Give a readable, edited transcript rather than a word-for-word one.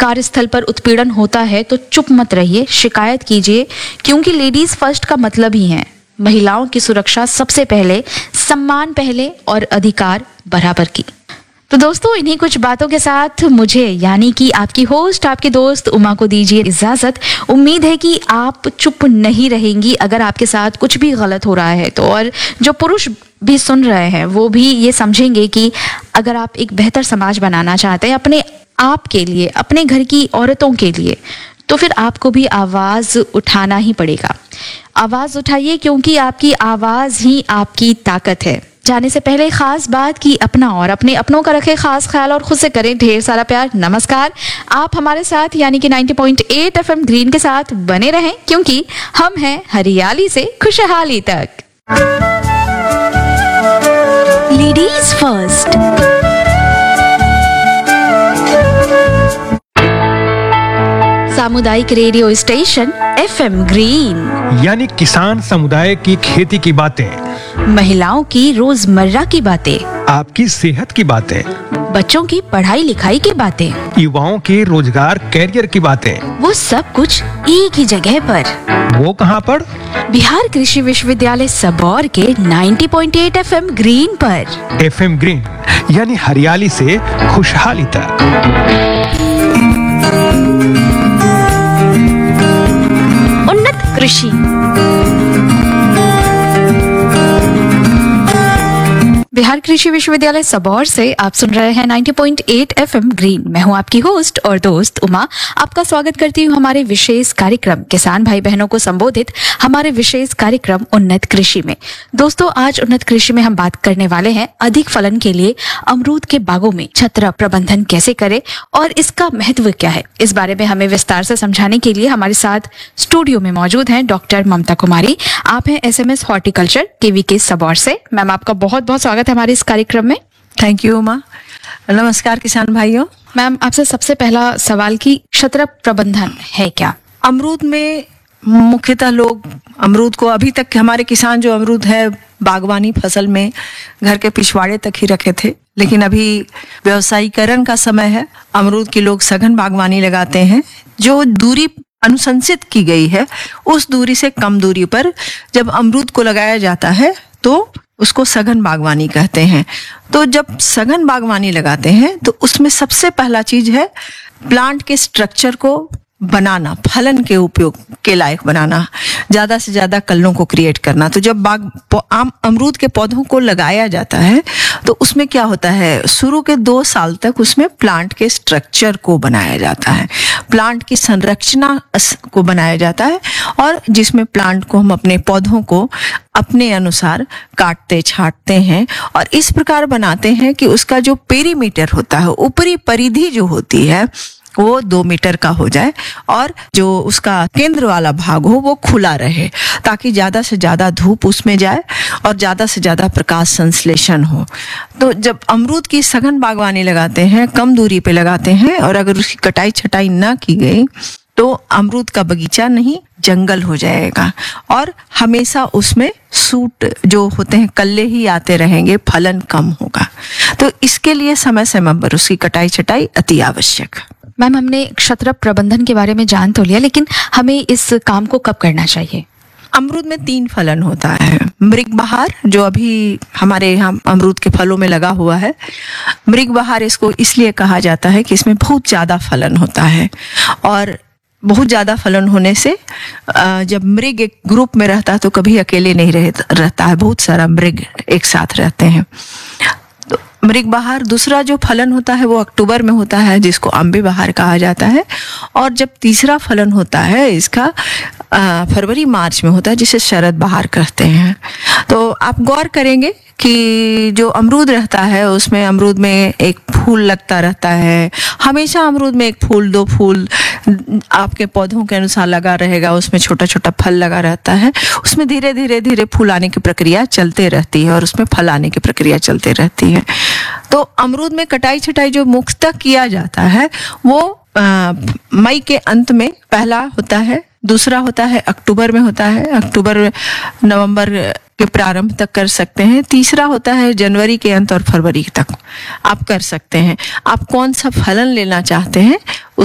कार्यस्थल पर उत्पीड़न होता है तो चुप मत रहिए, शिकायत कीजिए, क्योंकि लेडीज फर्स्ट का मतलब ही है महिलाओं की सुरक्षा सबसे पहले, सम्मान पहले और अधिकार बराबर की। तो दोस्तों, इन्हीं कुछ बातों के साथ मुझे यानी कि आपकी होस्ट, आपके दोस्त उमा को दीजिए इजाजत। उम्मीद है कि आप चुप नहीं रहेंगी अगर आपके साथ कुछ भी गलत हो रहा है तो, और जो पुरुष भी सुन रहे हैं वो भी ये समझेंगे कि अगर आप एक बेहतर समाज बनाना चाहते हैं अपने आप के लिए, अपने घर की औरतों के लिए, तो फिर आपको भी आवाज उठाना ही पड़ेगा। आवाज उठाइए, क्योंकि आपकी आवाज ही आपकी ताकत है। जाने से पहले खास बात कि अपना और अपने अपनों का रखें खास ख्याल और खुद से करें ढेर सारा प्यार। नमस्कार, आप हमारे साथ यानी कि 90.8 FM ग्रीन के साथ बने रहें, क्योंकि हम हैं हरियाली से खुशहाली तक। Ladies first. सामुदायिक रेडियो स्टेशन FM ग्रीन, यानी किसान समुदाय की खेती की बातें, महिलाओं की रोजमर्रा की बातें, आपकी सेहत की बातें, बच्चों की पढ़ाई लिखाई की बातें, युवाओं के रोजगार कैरियर की बातें, वो सब कुछ एक ही जगह पर। वो कहाँ पर? बिहार कृषि विश्वविद्यालय सबौर के 90.8 FM ग्रीन पर। FM ग्रीन यानी हरियाली से खुशहाली तक। उन्नत कृषि। बिहार कृषि विश्वविद्यालय सबौर से आप सुन रहे हैं 90.8 FM ग्रीन। मैं हूं आपकी होस्ट और दोस्त उमा। आपका स्वागत करती हूं हमारे विशेष कार्यक्रम किसान भाई बहनों को संबोधित हमारे विशेष कार्यक्रम उन्नत कृषि में। दोस्तों, आज उन्नत कृषि में हम बात करने वाले हैं अधिक फलन के लिए अमरूद के बागों में छत्र प्रबंधन कैसे करें और इसका महत्व क्या है। इस बारे में हमें विस्तार से समझाने के लिए हमारे साथ स्टूडियो में मौजूद हैं डॉक्टर ममता कुमारी। आप हैं SMS हॉर्टिकल्चर KVK सबौर से। मैम, आपका बहुत बहुत स्वागत हमारे इस कार्यक्रम में। Thank you Uma. नमस्कार किसान भाइयों। मैम, आपसे सबसे पहला सवाल कि छत्र प्रबंधन है क्या? अमरूद में मुख्यतः लोग अमरूद को अभी तक हमारे किसान जो अमरूद है बागवानी फसल में घर के पिछवाड़े तक ही रखे थे, लेकिन अभी व्यवसायीकरण का समय है। अमरूद की लोग सघन बागवानी लगाते हैं। जो दूरी अनुशंसित की गई है उस दूरी से कम दूरी पर जब अमरूद को लगाया जाता है तो उसको सघन बागवानी कहते हैं। तो जब सघन बागवानी लगाते हैं तो उसमें सबसे पहला चीज है प्लांट के स्ट्रक्चर को बनाना, फलन के उपयोग के लायक बनाना, ज्यादा से ज्यादा कलनों को क्रिएट करना। तो जब अमरूद के पौधों को लगाया जाता है तो उसमें क्या होता है, शुरू के 2 साल तक उसमें प्लांट के स्ट्रक्चर को बनाया जाता है, प्लांट की संरचना को बनाया जाता है, और जिसमें प्लांट को हम अपने पौधों को अपने अनुसार काटते छांटते हैं और इस प्रकार बनाते हैं कि उसका जो पेरीमीटर होता है, ऊपरी परिधि जो होती है वो 2 मीटर का हो जाए और जो उसका केंद्र वाला भाग हो वो खुला रहे, ताकि ज्यादा से ज्यादा धूप उसमें जाए और ज्यादा से ज्यादा प्रकाश संश्लेषण हो। तो जब अमरूद की सघन बागवानी लगाते हैं, कम दूरी पे लगाते हैं, और अगर उसकी कटाई छटाई ना की गई तो अमरूद का बगीचा नहीं जंगल हो जाएगा और हमेशा उसमें सूट जो होते हैं कल्ले ही आते रहेंगे, फलन कम होगा। तो इसके लिए समय समय पर उसकी कटाई छटाई अति आवश्यक। मैम, हमने छत्र प्रबंधन के बारे में जान तो लिया, लेकिन हमें इस काम को कब करना चाहिए? अमरूद में 3 फलन होता है। मृग बहार जो अभी हमारे यहाँ अमरूद के फलों में लगा हुआ है, मृग बहार इसको इसलिए कहा जाता है कि इसमें बहुत ज्यादा फलन होता है, और बहुत ज्यादा फलन होने से जब मृग एक ग्रुप में रहता है तो कभी अकेले नहीं रहता है, बहुत सारा मृग एक साथ रहते हैं। तो मृग बहार। दूसरा जो फलन होता है वो अक्टूबर में होता है, जिसको अम्बे बहार कहा जाता है, और जब तीसरा फलन होता है इसका फरवरी मार्च में होता है, जिसे शरद बहार कहते हैं। तो आप गौर करेंगे कि जो अमरूद रहता है उसमें अमरूद में एक फूल लगता रहता है, हमेशा अमरूद में एक फूल 2 फूल आपके पौधों के अनुसार लगा रहेगा, उसमें छोटा छोटा फल लगा रहता है, उसमें धीरे धीरे धीरे फूल आने की प्रक्रिया चलते रहती है और उसमें फल आने की प्रक्रिया चलते रहती है। तो अमरूद में कटाई छटाई जो मुख्यतः किया जाता है वो मई के अंत में पहला होता है, दूसरा होता है अक्टूबर में होता है, अक्टूबर नवंबर के प्रारंभ तक कर सकते हैं, तीसरा होता है जनवरी के अंत और फरवरी तक आप कर सकते हैं। आप कौन सा फलन लेना चाहते हैं